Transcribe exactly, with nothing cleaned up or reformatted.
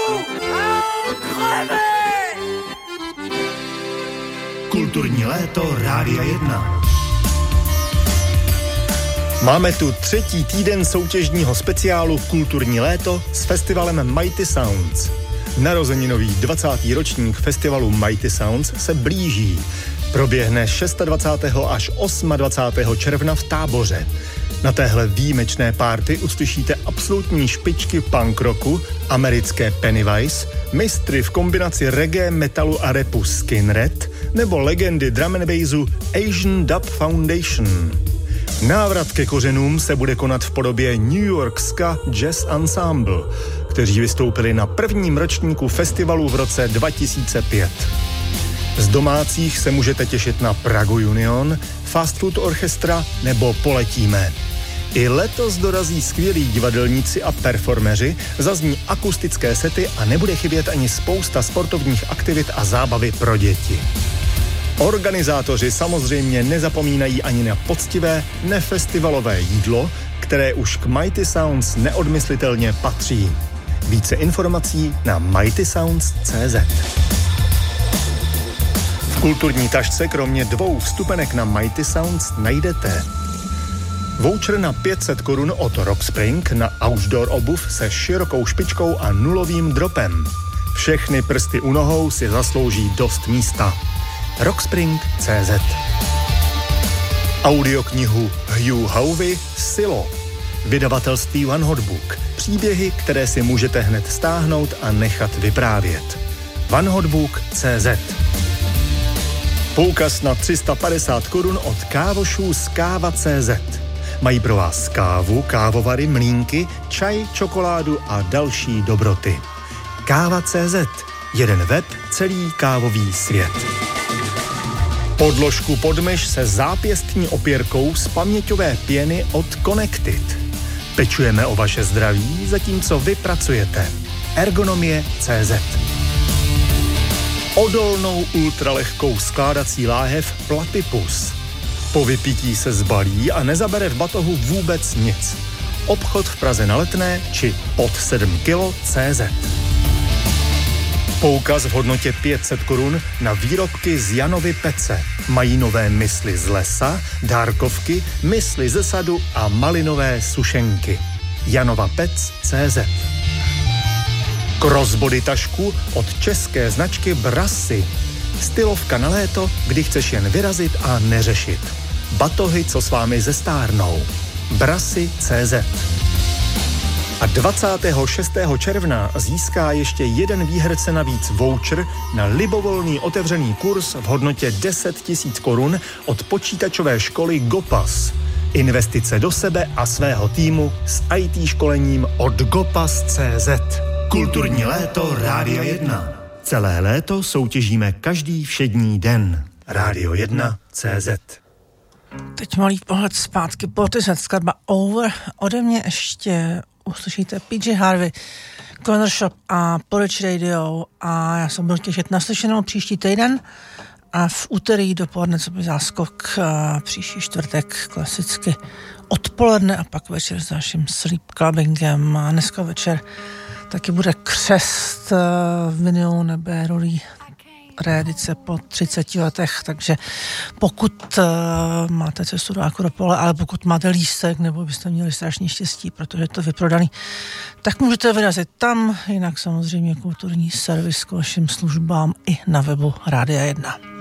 Kulturní léto Rádia jedna. Máme tu třetí týden soutěžního speciálu Kulturní léto s festivalem Mighty Sounds. Narozeninový dvacátý ročník festivalu Mighty Sounds se blíží. Proběhne dvacátého šestého až dvacátého osmého června v Táboře. Na téhle výjimečné party uslyšíte absolutní špičky punk rocku, americké Pennywise, mistry v kombinaci reggae, metalu a rapu Skinhead nebo legendy drum and bassu Asian Dub Foundation. Návrat ke kořenům se bude konat v podobě New York Ska Jazz Ensemble, kteří vystoupili na prvním ročníku festivalu v roce dva tisíce pět. Z domácích se můžete těšit na Pragu Union, Fast Food Orchestra nebo Poletíme. I letos dorazí skvělí divadelníci a performeři, zazní akustické sety a nebude chybět ani spousta sportovních aktivit a zábavy pro děti. Organizátoři samozřejmě nezapomínají ani na poctivé, nefestivalové jídlo, které už k Mighty Sounds neodmyslitelně patří. Více informací na mighty sounds tečka cé zet. V kulturní tašce kromě dvou vstupenek na Mighty Sounds najdete voucher na pět set korun od Rockspring na outdoor obuv se širokou špičkou a nulovým dropem. Všechny prsty u nohou si zaslouží dost místa. rockspring tečka cé zet. Audioknihu Hugh Howey Silo. Vydavatelství One Hot Book. Příběhy, které si můžete hned stáhnout a nechat vyprávět. one hot book tečka cé zet. Poukaz na tři sta padesát korun od kávošů z káva tečka cé zet. Mají pro vás kávu, kávovary, mlýnky, čaj, čokoládu a další dobroty. káva tečka cé zet. Jeden web, celý kávový svět. Podložku pod myš se zápěstní opěrkou z paměťové pěny od Connected. Pečujeme o vaše zdraví, zatímco vy pracujete. ergonomie tečka cé zet. Odolnou ultralehkou skládací láhev Platypus. Po vypití se zbalí a nezabere v batohu vůbec nic. Obchod v Praze na Letné či pod sedm kilo tečka cé zet. Poukaz v hodnotě pět set korun na výrobky z Janovy pece. Mají nové mysli z lesa, dárkovky, mysli ze sadu a malinové sušenky. janova pec tečka cé zet. Crossbody tašku od české značky Brassy. Stylovka na léto, kdy chceš jen vyrazit a neřešit. Batohy, co s vámi zestárnou. Brassy tečka cé zet. A dvacátého šestého června získá ještě jeden výherce navíc voucher na libovolný otevřený kurz v hodnotě deset tisíc korun od počítačové školy Gopas. Investice do sebe a svého týmu s í té školením od gopas tečka cé zet. Kulturní léto Rádia jedna. Celé léto soutěžíme každý všední den. Rádio jedna tečka cé zet. Teď malý pohled zpátky po ty skladba Over. Ode mě ještě uslyšíte P J Harvey, Corner Shop a Porridge Radio a já jsem byl těšit naslyšenou příští týden a v úterý dopoledne co by záskok a příští čtvrtek klasicky odpoledne a pak večer s naším sleep clubbingem a dneska večer taky bude křest vinilu nebe rolí reedice po třiceti letech, takže pokud uh, máte cestu do Akropole, ale pokud máte lístek, nebo byste měli strašně štěstí, protože je to vyprodaný, tak můžete vyrazit tam, jinak samozřejmě kulturní servis k vašim službám i na webu Rádia jedna.